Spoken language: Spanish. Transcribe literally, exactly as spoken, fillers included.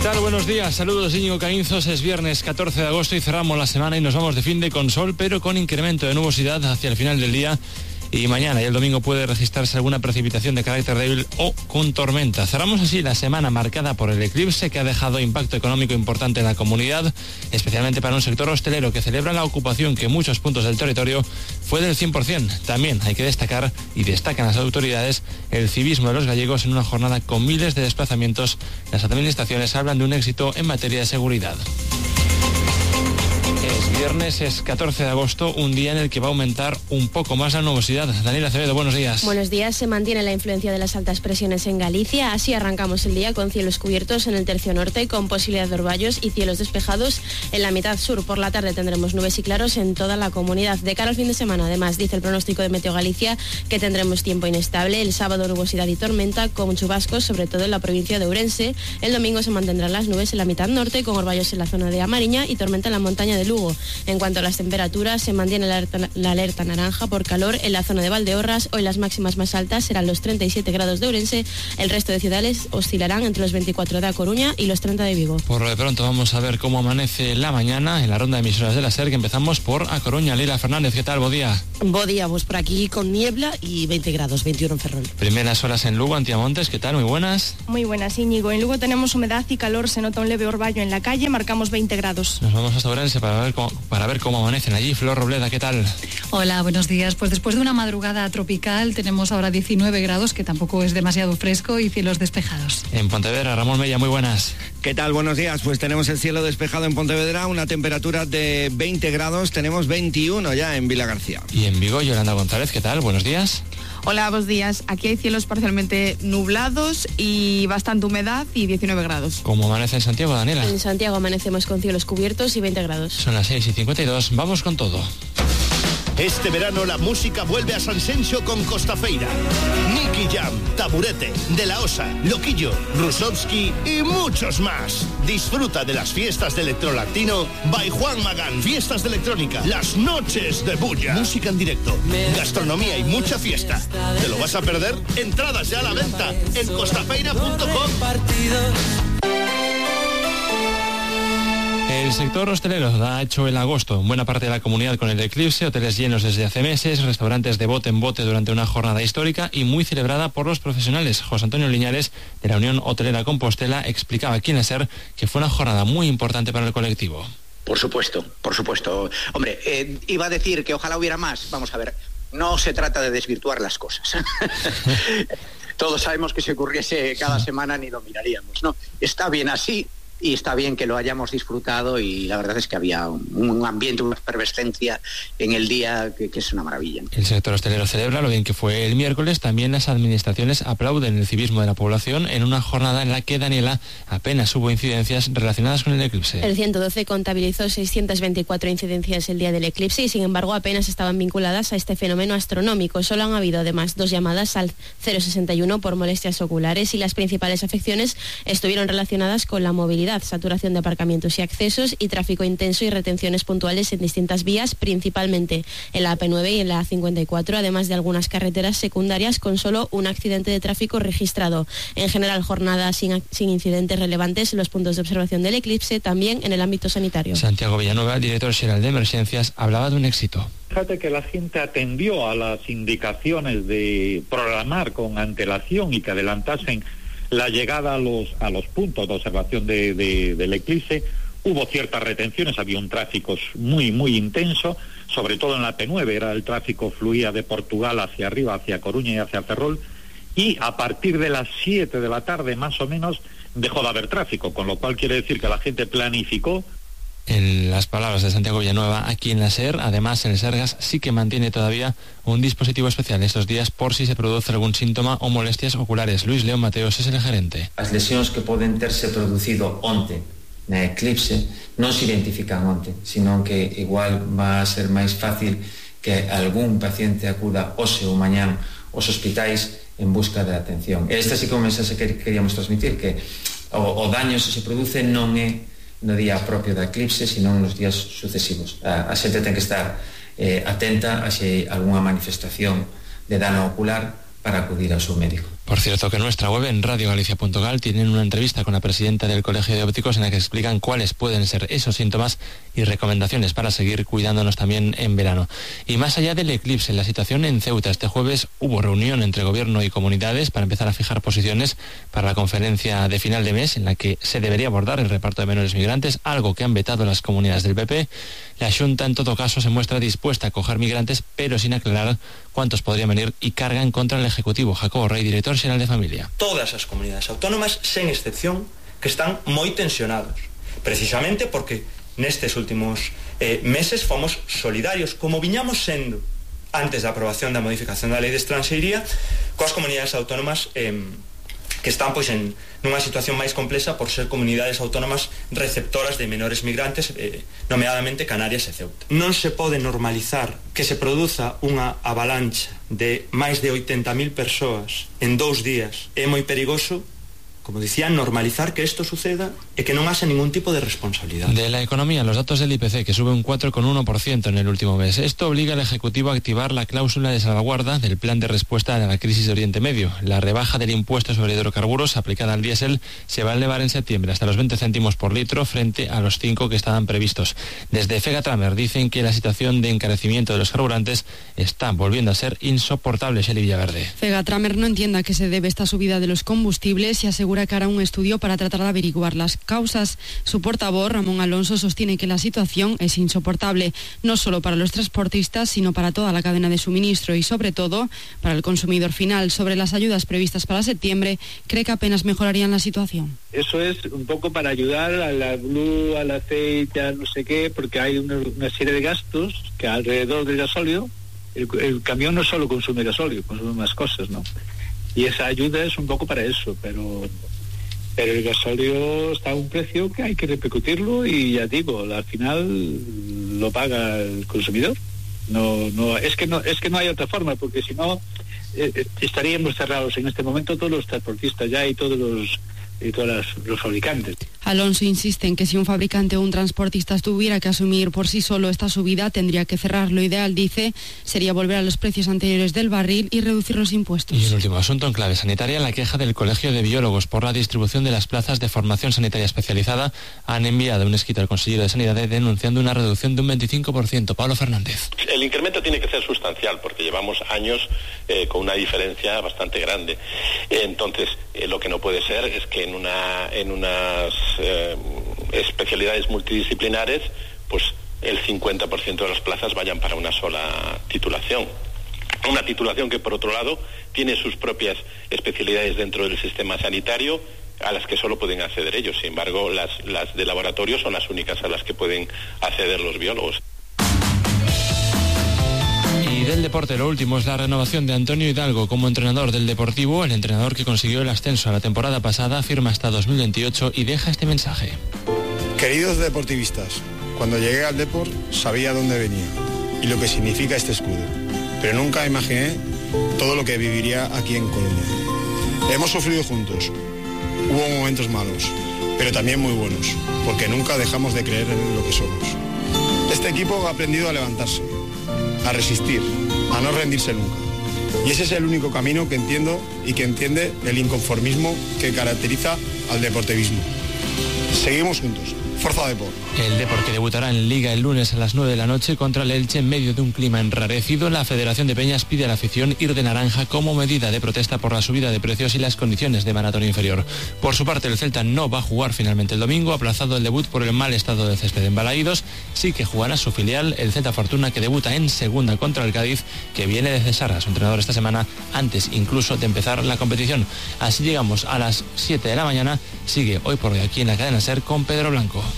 tal? Buenos días, saludos Íñigo Caínzos. Es viernes catorce de agosto y cerramos la semana y nos vamos de fin de con sol, pero con incremento de nubosidad hacia el final del día. Y mañana y el domingo puede registrarse alguna precipitación de carácter débil o con tormenta. Cerramos así la semana marcada por el eclipse, que ha dejado impacto económico importante en la comunidad, especialmente para un sector hostelero que celebra la ocupación que en muchos puntos del territorio fue del cien por ciento. También hay que destacar, y destacan las autoridades, el civismo de los gallegos en una jornada con miles de desplazamientos. Las administraciones hablan de un éxito en materia de seguridad. Es viernes, es catorce de agosto, un día en el que va a aumentar un poco más la nubosidad. Daniela Acevedo, buenos días. Buenos días. Se mantiene la influencia de las altas presiones en Galicia. Así arrancamos el día con cielos cubiertos en el tercio norte, con posibilidad de orvallos y cielos despejados en la mitad sur. Por la tarde tendremos nubes y claros en toda la comunidad. De cara al fin de semana, además, dice el pronóstico de Meteo Galicia que tendremos tiempo inestable. El sábado nubosidad y tormenta con chubascos, sobre todo en la provincia de Ourense. El domingo se mantendrán las nubes en la mitad norte, con orvallos en la zona de Amariña y tormenta en la montaña de Lugo. En cuanto a las temperaturas, se mantiene la alerta, la alerta naranja por calor en la zona de Valdeorras. Hoy las máximas más altas serán los treinta y siete grados de Ourense. El resto de ciudades oscilarán entre los veinticuatro de A Coruña y los treinta de Vigo. Por lo de pronto vamos a ver cómo amanece la mañana en la ronda de emisoras de la SER, que empezamos por A Coruña. Leila Fernández, ¿qué tal? Buen día. Buen día, pues por aquí con niebla y veinte grados, veintiuno en Ferrol. Primeras horas en Lugo, Antiamontes, ¿qué tal? Muy buenas. Muy buenas, Íñigo. En Lugo tenemos humedad y calor, se nota un leve orvallo en la calle, marcamos veinte grados. Nos vamos hasta Ourense para ver cómo, para ver cómo amanecen allí. Flor Robleda, ¿qué tal? Hola, buenos días. Pues después de una madrugada tropical tenemos ahora diecinueve grados, que tampoco es demasiado fresco, y cielos despejados. En Pontevedra, Ramón Mella, muy buenas. ¿Qué tal? Buenos días. Pues tenemos el cielo despejado en Pontevedra, una temperatura de veinte grados, tenemos veintiuno ya en Vilagarcía. Y en Vigo, Yolanda González, ¿qué tal? Buenos días. Hola, buenos días. Aquí hay cielos parcialmente nublados y bastante humedad y diecinueve grados. ¿Cómo amanece en Santiago, Daniela? En Santiago amanecemos con cielos cubiertos y veinte grados. Son las seis y cincuenta y dos, vamos con todo. Este verano la música vuelve a San Senxo con Costafeira. Nicky Jam, Taburete, De La Osa, Loquillo, Rusovsky y muchos más. Disfruta de las fiestas de Electrolatino by Juan Magán. Fiestas de electrónica, las noches de bulla. Música en directo, gastronomía y mucha fiesta. ¿Te lo vas a perder? Entradas ya a la venta en costafeira punto com. El sector hostelero ha hecho el agosto en buena parte de la comunidad con el eclipse, hoteles llenos desde hace meses, restaurantes de bote en bote durante una jornada histórica y muy celebrada por los profesionales. José Antonio Liñares, de la Unión Hotelera Compostela, explicaba aquí en la SER que fue una jornada muy importante para el colectivo. Por supuesto, por supuesto. Hombre, eh, iba a decir que ojalá hubiera más. Vamos a ver, no se trata de desvirtuar las cosas. Todos sabemos que si ocurriese cada semana ni lo miraríamos, ¿no? Está bien así. Y está bien que lo hayamos disfrutado, y la verdad es que había un ambiente, una efervescencia en el día que, que es una maravilla. El sector hostelero celebra lo bien que fue el miércoles. También las administraciones aplauden el civismo de la población en una jornada en la que, Daniela, apenas hubo incidencias relacionadas con el eclipse. El ciento doce contabilizó seiscientas veinticuatro incidencias el día del eclipse y, sin embargo, apenas estaban vinculadas a este fenómeno astronómico. Solo han habido, además, dos llamadas al cero sesenta y uno por molestias oculares, y las principales afecciones estuvieron relacionadas con la movilidad, saturación de aparcamientos y accesos y tráfico intenso y retenciones puntuales en distintas vías, principalmente en la A P nueve y en la A cincuenta y cuatro, además de algunas carreteras secundarias con solo un accidente de tráfico registrado. En general, jornada sin, sin incidentes relevantes en los puntos de observación del eclipse, también en el ámbito sanitario. Santiago Villanueva, el director general de emergencias, hablaba de un éxito. Fíjate que la gente atendió a las indicaciones de programar con antelación y que adelantasen la llegada a los a los puntos de observación de, de, del eclipse. Hubo ciertas retenciones, había un tráfico muy, muy intenso, sobre todo en la A P nueve, era el tráfico fluía de Portugal hacia arriba, hacia Coruña y hacia Ferrol, y a partir de las siete de la tarde, más o menos, dejó de haber tráfico, con lo cual quiere decir que la gente planificó. En las palabras de Santiago Villanueva, aquí en la SER, además el Sergas sí que mantiene todavía un dispositivo especial estos días por si se produce algún síntoma o molestias oculares. Luis León Mateos es el gerente. As lesións que poden terse producido onte na eclipse non se identifican onte, sino que igual va a ser máis fácil que algún paciente acuda hoxe ou mañán aos hospitais en busca de atención. Esta sí que é un mensaxe que queríamos transmitir, que o, o daño se se produce non é no día propio da eclipse, sino nos días sucesivos. A, a xente ten que estar eh, atenta a se algunha manifestación de dano ocular para acudir ao seu médico. Por cierto, que en nuestra web, en radio galicia punto gal, tienen una entrevista con la presidenta del Colegio de Ópticos en la que explican cuáles pueden ser esos síntomas y recomendaciones para seguir cuidándonos también en verano. Y más allá del eclipse, la situación en Ceuta. Este jueves hubo reunión entre gobierno y comunidades para empezar a fijar posiciones para la conferencia de final de mes en la que se debería abordar el reparto de menores migrantes, algo que han vetado las comunidades del P P. La Xunta, en todo caso, se muestra dispuesta a acoger migrantes, pero sin aclarar cuántos podrían venir, y cargan contra el Ejecutivo. Jacobo Rey, director xeral de Familia. Todas as comunidades autónomas, sen excepción, que están moi tensionados, precisamente porque nestes últimos eh, meses fomos solidarios, como viñamos sendo antes da aprobación da modificación da Lei de Estranxeiría, coas comunidades autónomas eh, que están pois en nunha situación máis complexa por ser comunidades autónomas receptoras de menores migrantes, eh, nomeadamente Canarias e Ceuta. Non se pode normalizar que se produza unha avalancha de máis de oitenta mil persoas en dous días. É moi perigoso, como decía, normalizar que esto suceda y que no hace ningún tipo de responsabilidad. De la economía, los datos del I P C, que sube un cuatro coma uno por ciento en el último mes. Esto obliga al Ejecutivo a activar la cláusula de salvaguarda del plan de respuesta a la crisis de Oriente Medio. La rebaja del impuesto sobre hidrocarburos aplicada al diésel se va a elevar en septiembre hasta los veinte céntimos por litro frente a los cinco que estaban previstos. Desde Fegatramer dicen que la situación de encarecimiento de los carburantes está volviendo a ser insoportable. Shelly Villaverde. Fegatramer no entiende a qué se debe esta subida de los combustibles y asegura que hará un estudio para tratar de averiguar las causas. Su portavoz, Ramón Alonso, sostiene que la situación es insoportable, no solo para los transportistas, sino para toda la cadena de suministro y, sobre todo, para el consumidor final. Sobre las ayudas previstas para septiembre, cree que apenas mejorarían la situación. Eso es un poco para ayudar a la blue, al aceite, a no sé qué, porque hay una, una serie de gastos que alrededor del gasóleo, el, el camión no solo consume gasóleo, consume más cosas, ¿no? Y esa ayuda es un poco para eso, pero pero el gasóleo está a un precio que hay que repercutirlo y ya digo, al final lo paga el consumidor. No, no, es que no, es que no hay otra forma, porque si no eh, estaríamos cerrados en este momento todos los transportistas ya y todos los y todos los, los fabricantes. Alonso insiste en que si un fabricante o un transportista tuviera que asumir por sí solo esta subida, tendría que cerrar. Lo ideal, dice, sería volver a los precios anteriores del barril y reducir los impuestos. Y el último asunto en clave sanitaria, la queja del Colegio de Biólogos por la distribución de las plazas de formación sanitaria especializada. Han enviado un escrito al consejero de Sanidad denunciando una reducción de un veinticinco por ciento. Pablo Fernández. El incremento tiene que ser sustancial porque llevamos años eh, con una diferencia bastante grande. Entonces, eh, lo que no puede ser es que en una en unas eh, especialidades multidisciplinares, pues el cincuenta por ciento de las plazas vayan para una sola titulación. Una titulación que, por otro lado, tiene sus propias especialidades dentro del sistema sanitario a las que solo pueden acceder ellos. Sin embargo, las, las de laboratorio son las únicas a las que pueden acceder los biólogos. Y del deporte, lo último es la renovación de Antonio Hidalgo como entrenador del Deportivo. El entrenador que consiguió el ascenso a la temporada pasada firma hasta dos mil veintiocho y deja este mensaje. Queridos deportivistas, cuando llegué al Depor sabía dónde venía y lo que significa este escudo, pero nunca imaginé todo lo que viviría aquí en Coruña. Hemos sufrido juntos, hubo momentos malos, pero también muy buenos, porque nunca dejamos de creer en lo que somos. Este equipo ha aprendido a levantarse, a resistir, a no rendirse nunca. Y ese es el único camino que entiendo y que entiende el inconformismo que caracteriza al deportivismo. Seguimos juntos. Forza Depor. El Depor, que debutará en Liga el lunes a las nueve de la noche contra el Elche en medio de un clima enrarecido. La Federación de Peñas pide a la afición ir de naranja como medida de protesta por la subida de precios y las condiciones de maratón inferior. Por su parte, el Celta no va a jugar finalmente el domingo, aplazado el debut por el mal estado del césped en Balaídos. Sí que jugará su filial, el Celta Fortuna, que debuta en segunda contra el Cádiz, que viene de cesar a su entrenador esta semana, antes incluso de empezar la competición. Así llegamos a las siete de la mañana. Sigue Hoy por Hoy aquí en la cadena SER con Pedro Blanco.